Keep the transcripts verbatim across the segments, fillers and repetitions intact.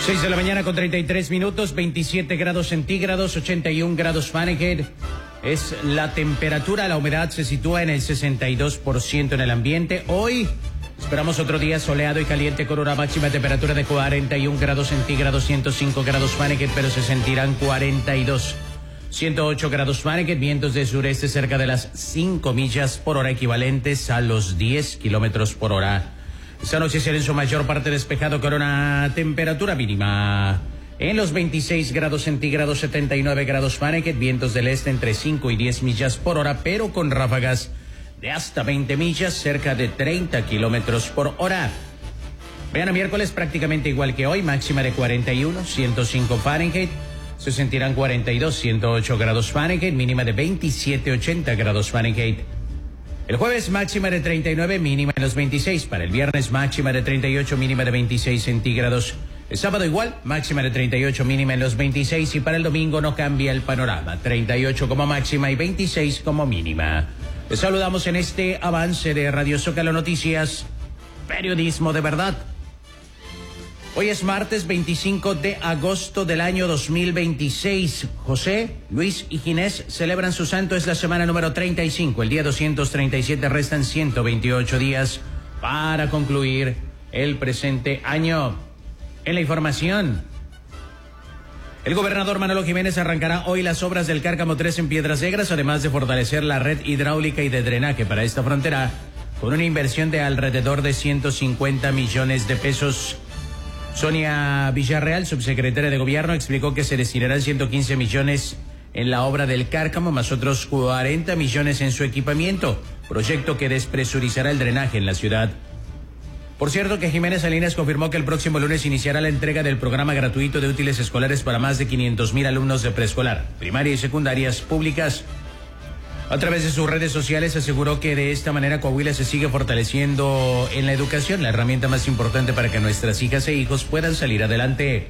seis de la mañana con treinta y tres minutos, veintisiete grados centígrados, ochenta y un grados Fahrenheit. Es la temperatura, la humedad se sitúa en el sesenta y dos por ciento en el ambiente. Hoy esperamos otro día soleado y caliente con una máxima temperatura de cuarenta y un grados centígrados, ciento cinco grados Fahrenheit, pero se sentirán cuarenta y dos. ciento ocho grados Fahrenheit, vientos de sureste cerca de las cinco millas por hora, equivalentes a los diez kilómetros por hora. Esta noche será en su mayor parte despejado con una temperatura mínima en los veintiséis grados centígrados, setenta y nueve grados Fahrenheit, vientos del este entre cinco y diez millas por hora, pero con ráfagas de hasta veinte millas, cerca de treinta kilómetros por hora. Mañana miércoles prácticamente igual que hoy, máxima de cuarenta y uno, ciento cinco Fahrenheit, se sentirán cuarenta y dos, ciento ocho grados Fahrenheit, mínima de veintisiete, ochenta grados Fahrenheit. El jueves máxima de treinta y nueve, mínima en los veintiséis. Para el viernes máxima de treinta y ocho, mínima de veintiséis centígrados. El sábado igual, máxima de treinta y ocho, mínima en los veintiséis. Y para el domingo no cambia el panorama. treinta y ocho como máxima y veintiséis como mínima. Les saludamos en este avance de Radio Zócalo Noticias, periodismo de verdad. Hoy es martes veinticinco de agosto del año dos mil veintiséis. José, Luis y Ginés celebran su santo. Es la semana número treinta y cinco. El día doscientos treinta y siete, restan ciento veintiocho días para concluir el presente año. En la información, el gobernador Manolo Jiménez arrancará hoy las obras del Cárcamo tres en Piedras Negras, además de fortalecer la red hidráulica y de drenaje para esta frontera, con una inversión de alrededor de ciento cincuenta millones de pesos. Sonia Villarreal, subsecretaria de Gobierno, explicó que se destinarán ciento quince millones en la obra del Cárcamo, más otros cuarenta millones en su equipamiento, proyecto que despresurizará el drenaje en la ciudad. Por cierto, que Jiménez Salinas confirmó que el próximo lunes iniciará la entrega del programa gratuito de útiles escolares para más de quinientos mil alumnos de preescolar, primaria y secundarias públicas. A través de sus redes sociales aseguró que de esta manera Coahuila se sigue fortaleciendo en la educación, la herramienta más importante para que nuestras hijas e hijos puedan salir adelante.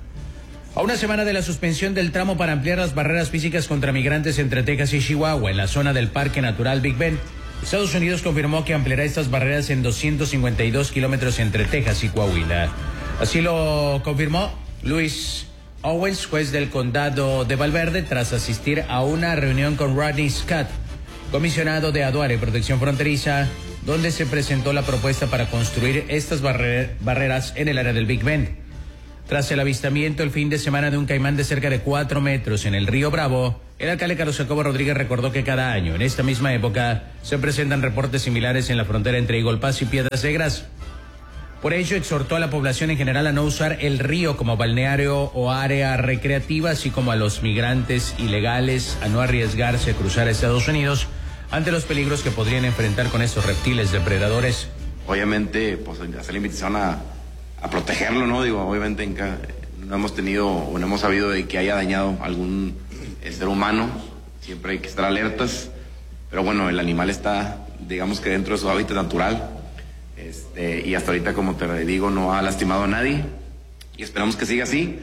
A una semana de la suspensión del tramo para ampliar las barreras físicas contra migrantes entre Texas y Chihuahua en la zona del Parque Natural Big Bend, Estados Unidos confirmó que ampliará estas barreras en doscientos cincuenta y dos kilómetros entre Texas y Coahuila. Así lo confirmó Luis Owens, juez del condado de Valverde, tras asistir a una reunión con Rodney Scott, comisionado de Aduana y Protección Fronteriza, donde se presentó la propuesta para construir estas barrer- barreras en el área del Big Bend. Tras el avistamiento el fin de semana de un caimán de cerca de cuatro metros en el río Bravo, el alcalde Carlos Jacobo Rodríguez recordó que cada año, en esta misma época, se presentan reportes similares en la frontera entre Eagle Pass y Piedras Negras. Por ello, exhortó a la población en general a no usar el río como balneario o área recreativa, así como a los migrantes ilegales a no arriesgarse a cruzar a Estados Unidos ante los peligros que podrían enfrentar con estos reptiles depredadores. Obviamente, pues hacer la invitación a, a protegerlo, ¿no? Digo, obviamente en ca- no hemos tenido o no hemos sabido de que haya dañado algún eh, ser humano. Siempre hay que estar alertas, pero bueno, el animal está, digamos que dentro de su hábitat natural. Este, y hasta ahorita, como te digo, no ha lastimado a nadie y esperamos que siga así.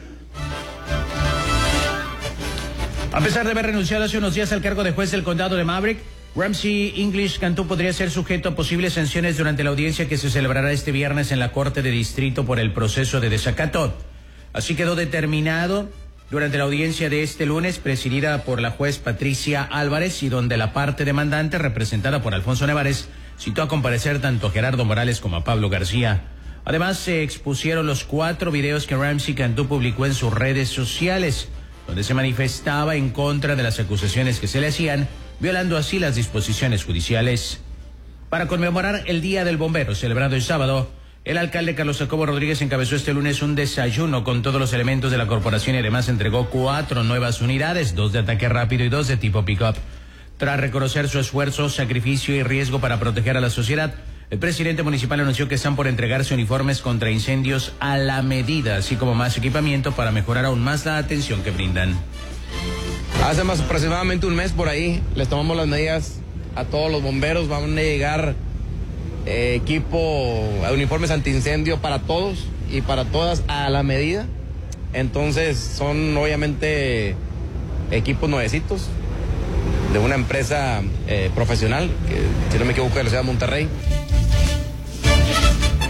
A pesar de haber renunciado hace unos días al cargo de juez del condado de Maverick, Ramsey English Cantú podría ser sujeto a posibles sanciones durante la audiencia que se celebrará este viernes en la Corte de Distrito por el proceso de desacato. Así quedó determinado durante la audiencia de este lunes, presidida por la juez Patricia Álvarez, y donde la parte demandante, representada por Alfonso Nevares, citó a comparecer tanto a Gerardo Morales como a Pablo García. Además, se expusieron los cuatro videos que Ramsey Cantú publicó en sus redes sociales, donde se manifestaba en contra de las acusaciones que se le hacían, violando así las disposiciones judiciales. Para conmemorar el Día del Bombero, celebrado el sábado, el alcalde Carlos Jacobo Rodríguez encabezó este lunes un desayuno con todos los elementos de la corporación y además entregó cuatro nuevas unidades, dos de ataque rápido y dos de tipo pick-up. Tras reconocer su esfuerzo, sacrificio y riesgo para proteger a la sociedad, el presidente municipal anunció que están por entregarse uniformes contra incendios a la medida, así como más equipamiento para mejorar aún más la atención que brindan. Hace más aproximadamente un mes por ahí les tomamos las medidas a todos los bomberos. Van a llegar eh, equipo, uniformes antiincendio para todos y para todas a la medida. Entonces son obviamente equipos nuevecitos de una empresa eh, profesional, que si no me equivoco es de la ciudad de Monterrey.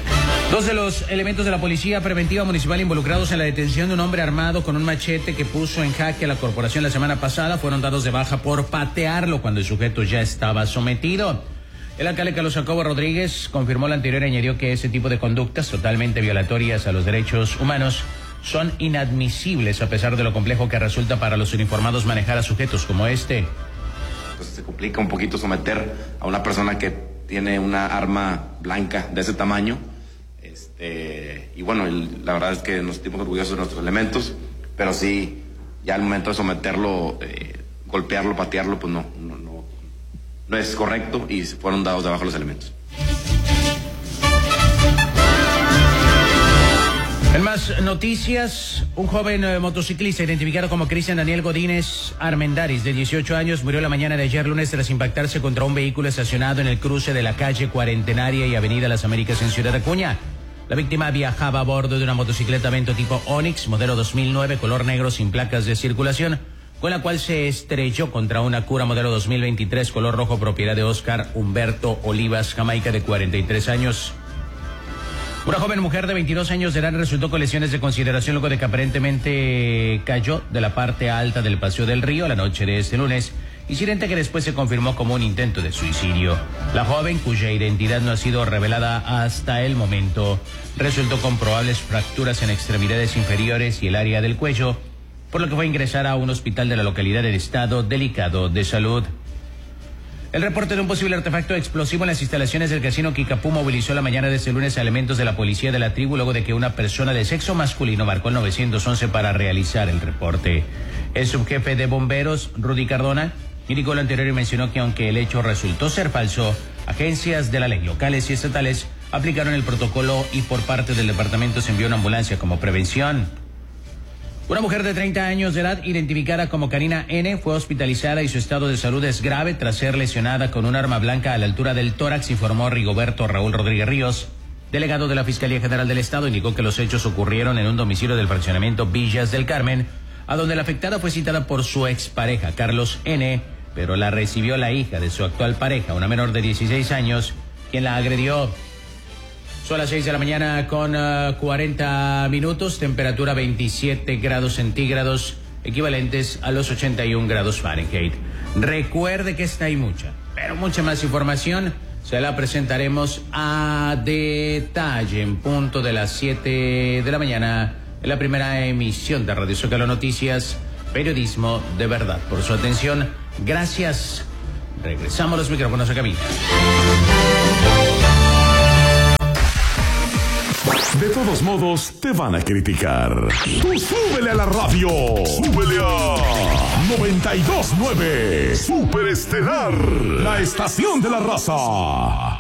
Dos de los elementos de la Policía Preventiva Municipal involucrados en la detención de un hombre armado con un machete que puso en jaque a la corporación la semana pasada fueron dados de baja por patearlo cuando el sujeto ya estaba sometido. El alcalde Carlos Jacobo Rodríguez confirmó lo anterior y añadió que ese tipo de conductas totalmente violatorias a los derechos humanos son inadmisibles a pesar de lo complejo que resulta para los uniformados manejar a sujetos como este. Pues se complica un poquito someter a una persona que tiene una arma blanca de ese tamaño. Este, y bueno, el, la verdad es que nos sentimos orgullosos de nuestros elementos, pero sí, ya al momento de someterlo, eh, golpearlo, patearlo, pues no, no, no, no es correcto y fueron dados de baja los elementos. En más noticias, un joven eh, motociclista identificado como Cristian Daniel Godínez Armendáriz, de dieciocho años, murió la mañana de ayer lunes tras impactarse contra un vehículo estacionado en el cruce de la calle Cuarentenaria y Avenida Las Américas en Ciudad Acuña. La víctima viajaba a bordo de una motocicleta Vento tipo Onix, modelo dos mil nueve, color negro sin placas de circulación, con la cual se estrelló contra una Cura modelo dos mil veintitrés, color rojo, propiedad de Oscar Humberto Olivas Jamaica, de cuarenta y tres años. Una joven mujer de veintidós años de edad resultó con lesiones de consideración luego de que aparentemente cayó de la parte alta del Paseo del Río la noche de este lunes, incidente que después se confirmó como un intento de suicidio. La joven, cuya identidad no ha sido revelada hasta el momento, resultó con probables fracturas en extremidades inferiores y el área del cuello, por lo que fue ingresada a un hospital de la localidad en estado delicado de salud. El reporte de un posible artefacto explosivo en las instalaciones del casino Kikapú movilizó la mañana de este lunes a elementos de la policía de la tribu luego de que una persona de sexo masculino marcó el nueve once para realizar el reporte. El subjefe de bomberos, Rudy Cardona, indicó lo anterior y mencionó que aunque el hecho resultó ser falso, agencias de la ley locales y estatales aplicaron el protocolo y por parte del departamento se envió una ambulancia como prevención. Una mujer de treinta años de edad, identificada como Karina N., fue hospitalizada y su estado de salud es grave tras ser lesionada con un arma blanca a la altura del tórax, informó Rigoberto Raúl Rodríguez Ríos. Delegado de la Fiscalía General del Estado, indicó que los hechos ocurrieron en un domicilio del fraccionamiento Villas del Carmen, a donde la afectada fue citada por su expareja, Carlos N., pero la recibió la hija de su actual pareja, una menor de dieciséis años, quien la agredió. Son las seis de la mañana con uh, cuarenta minutos, temperatura veintisiete grados centígrados, equivalentes a los ochenta y un grados Fahrenheit. Recuerde que esta hay mucha, pero mucha más información se la presentaremos a detalle en punto de las siete de la mañana en la primera emisión de Radio Zócalo Noticias, periodismo de verdad. Por su atención, gracias. Regresamos los micrófonos a cabina. De todos modos, te van a criticar. Tú súbele a la radio. Súbele a noventa y dos punto nueve. Super Estelar. La estación de la raza.